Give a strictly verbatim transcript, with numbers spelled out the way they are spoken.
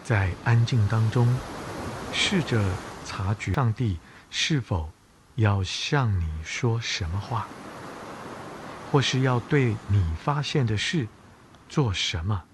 在安静当中，试着察觉上帝是否要向你说什么话，或是要对你发现的事做什么。